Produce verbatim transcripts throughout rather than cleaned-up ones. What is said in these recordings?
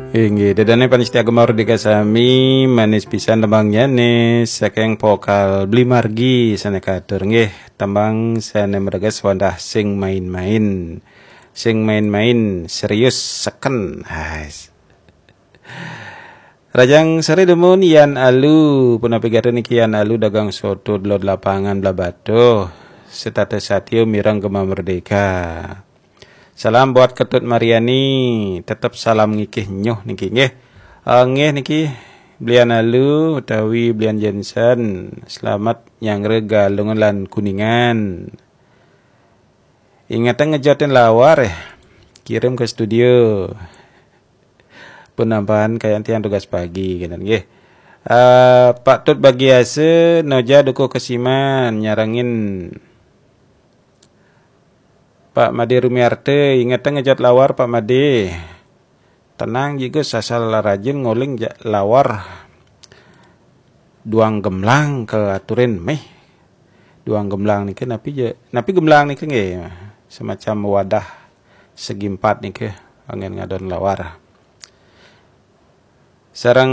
Inggih, dadane panitia gemar dikasami manis pisan tembangnya nih saking vokal beli margi sana katur nggih tembang sana meregas wandah sing main-main sing main-main serius seken has. Rajang sari demun Yan Alu punapi gada niki Yan Alu dagang soto delod lapangan blabato setata satyo mirang gema merdeka. Salam buat Ketut Mariani, tetap salam ngikih nyoh niki nggih. Uh, nggih niki belian Alu utawi belian Jensen. Selamat nyangre galungan lan kuningan. Ingatan ngejotin lawar eh. Kirim ke studio. Penambahan kayak tiang tugas pagi gitu nggih. Uh, Pak Tut bagi ase noja duko kesiman nyarangin Pak Made Rumiarte, ingatan ngejat lawar Pak Made. Tenang juga sasal rajin ngoling lawar. Duang gemlang ke aturin meh. Duang gemlang niki napi je, napi gemlang niki nggih semacam wadah segi empat niki angin ngadon lawar. Sarang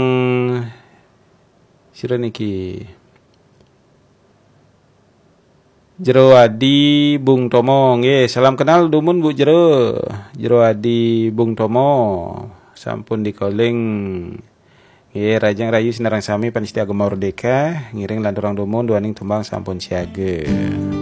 sira niki Jero Adi Bung Tomo nggih salam kenal dumun Bu Jero Jero Adi Bung Tomo sampun di calling nggih rajang rayu sinarang sami panitia Agama Merdeka ngiring lan durang dumun duaning tumbang sampun siaga.